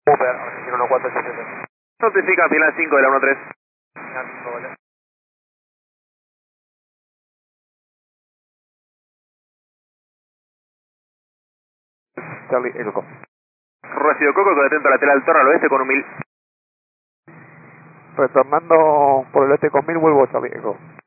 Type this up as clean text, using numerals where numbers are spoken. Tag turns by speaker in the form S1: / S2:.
S1: Uber, Argentina 1487.
S2: Notifica fila 5 de la 13.
S1: Fila 5, vale. Charlie Echo.
S2: Recibo Coco que atento lateral torre al oeste con un 1000.
S1: Retornando por el este con 1000, vuelvo Charlie Echo.